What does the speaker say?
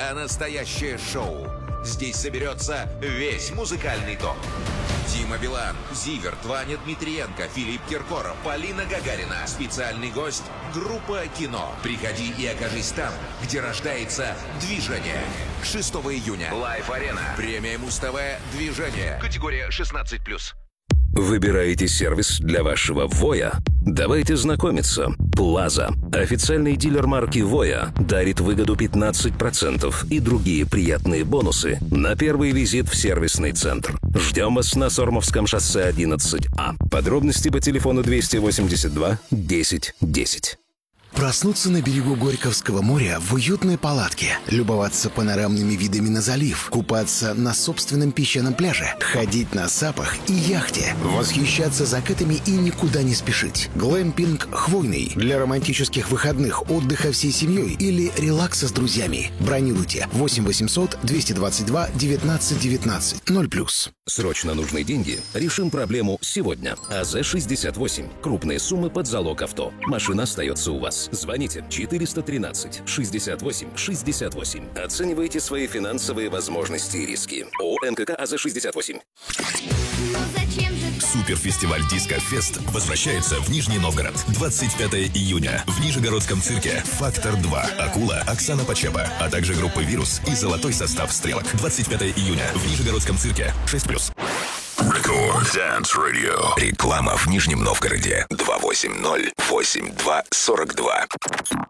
а настоящее шоу. Здесь соберется весь музыкальный топ. Дима Билан, Зиверт, Ваня Дмитриенко, Филипп Киркоров, Полина Гагарина. Специальный гость – группа «Кино». Приходи и окажись там, где рождается движение. 6 июня. Лайв-арена. Премия Муз-ТВ «Движение». Категория 16+. Выбираете сервис для вашего Voya? Давайте знакомиться. Plaza, официальный дилер марки Voya, дарит выгоду 15% и другие приятные бонусы на первый визит в сервисный центр. Ждем вас на Сормовском шоссе 11А. Подробности по телефону 282 10 10. Проснуться на берегу Горьковского моря в уютной палатке, любоваться панорамными видами на залив, купаться на собственном песчаном пляже, ходить на сапах и яхте, восхищаться закатами и никуда не спешить. Глэмпинг «Хвойный» для романтических выходных, отдыха всей семьей или релакса с друзьями. Бронируйте 8 800 222 19 19 0+. Срочно нужны деньги? Решим проблему сегодня. АЗ-68. Крупные суммы под залог авто. Машина остается у вас. Звоните 413 68 68. Оценивайте свои финансовые возможности и риски. ООО НКК АЗ-68. Суперфестиваль Диско Фест возвращается в Нижний Новгород. 25 июня. В Нижегородском цирке «Фактор 2», «Акула», Оксана Почеба, а также группа «Вирус» и золотой состав «Стрелок». 25 июня. В Нижегородском цирке 6+. Record Dance Radio. Реклама в Нижнем Новгороде. 280-82-42.